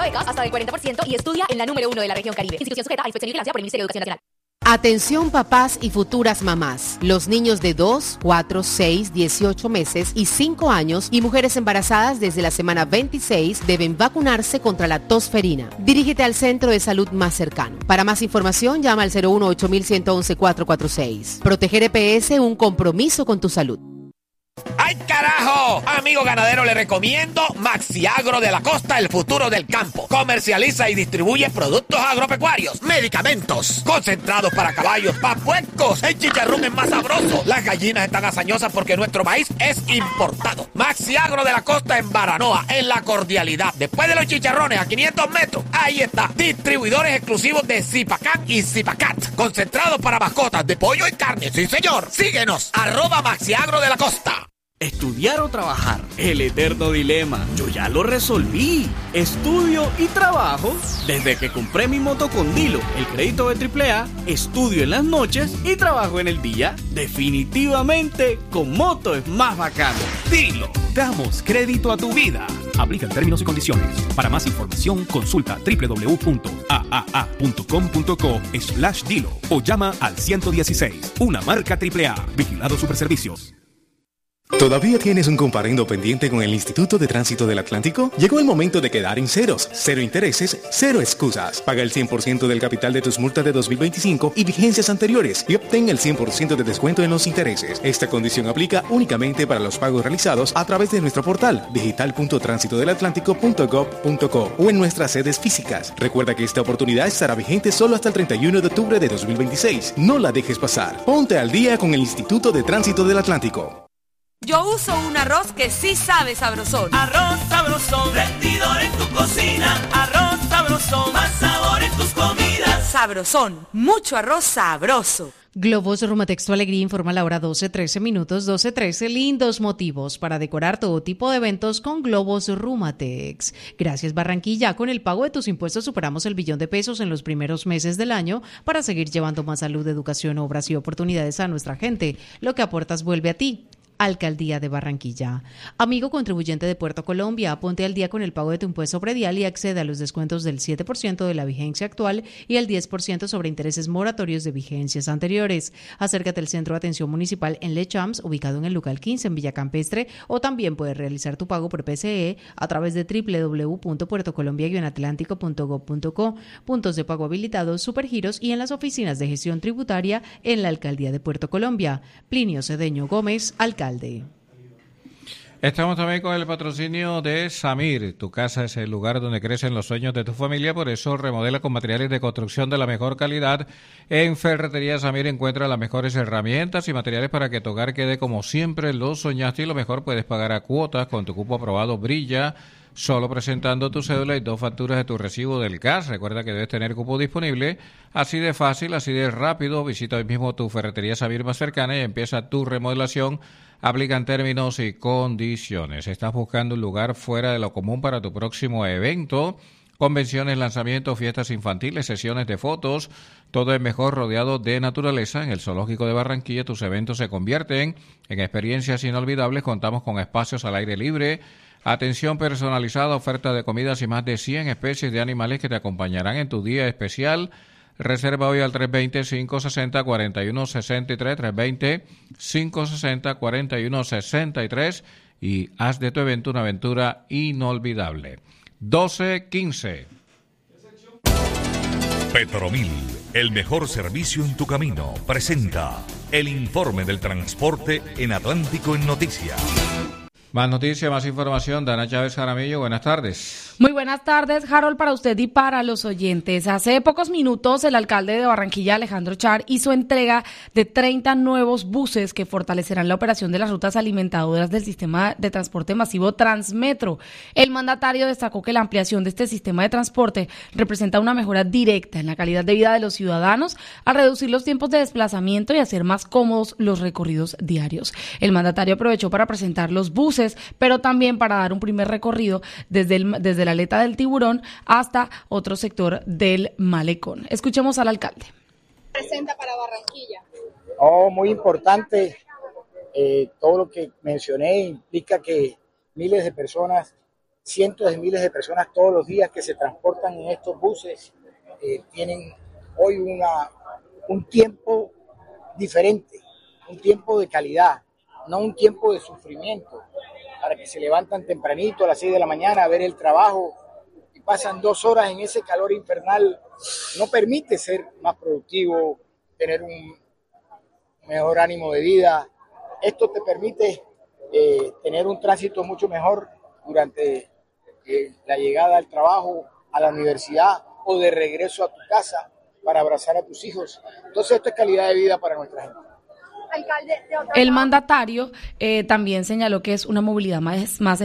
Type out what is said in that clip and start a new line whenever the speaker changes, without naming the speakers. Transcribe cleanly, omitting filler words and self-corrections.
Aprovecha becas hasta del 40% y estudia en la número 1 de la región Caribe. Institución sujeta a inspección y vigilancia por el Ministerio de Educación Nacional.
Atención papás y futuras mamás. Los niños de 2, 4, 6, 18 meses y 5 años y mujeres embarazadas desde la semana 26 deben vacunarse contra la tosferina. Dirígete al centro de salud más cercano. Para más información llama al 018-111-446. Proteger EPS, un compromiso con tu salud.
¡Ay, carajo! Amigo ganadero, le recomiendo Maxiagro de la Costa, el futuro del campo. Comercializa y distribuye productos agropecuarios, medicamentos, concentrados para caballos, para puercos. El chicharrón es más sabroso. Las gallinas están hazañosas porque nuestro maíz es importado. Maxiagro de la Costa en Baranoa, en La Cordialidad. Después de los chicharrones, a 500 metros, ahí está. Distribuidores exclusivos de Zipacán y Zipacat. Concentrados para mascotas de pollo y carne. Sí, señor. Síguenos. @Maxiagro de la Costa.
Estudiar o trabajar, el eterno dilema. Yo ya lo resolví. Estudio y trabajo. Desde que compré mi moto con Dilo, el crédito de AAA, estudio en las noches y trabajo en el día. Definitivamente, con moto es más bacano.
Dilo, damos crédito a tu vida. Aplican términos y condiciones. Para más información, consulta www.aaa.com.co/Dilo o llama al 116. Una marca AAA. Vigilado Superservicios.
¿Todavía tienes un comparendo pendiente con el Instituto de Tránsito del Atlántico? Llegó el momento de quedar en ceros. Cero intereses, cero excusas. Paga el 100% del capital de tus multas de 2025 y vigencias anteriores y obtén el 100% de descuento en los intereses. Esta condición aplica únicamente para los pagos realizados a través de nuestro portal digital.transitodelatlántico.gov.co o en nuestras sedes físicas. Recuerda que esta oportunidad estará vigente solo hasta el 31 de octubre de 2026. No la dejes pasar. Ponte al día con el Instituto de Tránsito del Atlántico.
Yo uso un arroz que sí sabe sabrosón.
Arroz sabrosón, rendidor en tu cocina. Arroz sabrosón, más sabor en tus comidas.
Sabrosón, mucho arroz sabroso.
Globos Rumatex Alegría informa la hora 12:13 minutos, 12:13. Lindos motivos para decorar todo tipo de eventos con Globos Rumatex. Gracias Barranquilla, con el pago de tus impuestos superamos el $1.000.000 en los primeros meses del año para seguir llevando más salud, educación, obras y oportunidades a nuestra gente. Lo que aportas vuelve a ti. Alcaldía de Barranquilla. Amigo contribuyente de Puerto Colombia, ponte al día con el pago de tu impuesto predial y accede a los descuentos del 7% de la vigencia actual y el 10% sobre intereses moratorios de vigencias anteriores. Acércate al Centro de Atención Municipal en Le Champs, ubicado en el local 15 en Villa Campestre, o también puedes realizar tu pago por PCE a través de www.puertocolombia-atlántico.gov.co, puntos de pago habilitados, supergiros y en las oficinas de gestión tributaria en la Alcaldía de Puerto Colombia. Plinio Cedeño Gómez, alcalde.
Estamos también con el patrocinio de Samir. Tu casa es el lugar donde crecen los sueños de tu familia, por eso remodela con materiales de construcción de la mejor calidad. En Ferretería Samir encuentra las mejores herramientas y materiales para que tu hogar quede como siempre lo soñaste, y lo mejor, puedes pagar a cuotas con tu cupo aprobado Brilla, solo presentando tu cédula y 2 facturas de tu recibo del gas. Recuerda que debes tener cupo disponible. Así de fácil, así de rápido. Visita hoy mismo tu Ferretería Samir más cercana y empieza tu remodelación. Aplican términos y condiciones. ¿Estás buscando un lugar fuera de lo común para tu próximo evento? Convenciones, lanzamientos, fiestas infantiles, sesiones de fotos, todo es mejor rodeado de naturaleza. En el Zoológico de Barranquilla tus eventos se convierten en experiencias inolvidables. Contamos con espacios al aire libre, atención personalizada, oferta de comidas y más de 100 especies de animales que te acompañarán en tu día especial. Reserva hoy al 320-560-4163, 320-560-4163 y haz de tu evento una aventura inolvidable. 12:15.
Petromil, el mejor servicio en tu camino, presenta el informe del transporte en Atlántico en Noticias.
Más noticias, más información. Dana Chávez Jaramillo, buenas tardes.
Muy buenas tardes, Harold, para usted y para los oyentes. Hace pocos minutos, el alcalde de Barranquilla, Alejandro Char, hizo entrega de 30 nuevos buses que fortalecerán la operación de las rutas alimentadoras del sistema de transporte masivo Transmetro. El mandatario destacó que la ampliación de este sistema de transporte representa una mejora directa en la calidad de vida de los ciudadanos al reducir los tiempos de desplazamiento y hacer más cómodos los recorridos diarios. El mandatario aprovechó para presentar los buses, pero también para dar un primer recorrido desde la aleta del Tiburón hasta otro sector del malecón. Escuchemos al alcalde.
¿Presenta para Barranquilla?
Muy importante. Todo lo que mencioné implica que miles de personas cientos de miles de personas todos los días que se transportan en estos buses tienen hoy un tiempo diferente, un tiempo de calidad, no un tiempo de sufrimiento, para que se levantan tempranito a las 6 de la mañana a ver el trabajo y pasan 2 horas en ese calor infernal. No permite ser más productivo, tener un mejor ánimo de vida. Esto te permite tener un tránsito mucho mejor durante la llegada al trabajo, a la universidad o de regreso a tu casa para abrazar a tus hijos. Entonces esto es calidad de vida para nuestra gente.
El mandatario también señaló que es una movilidad más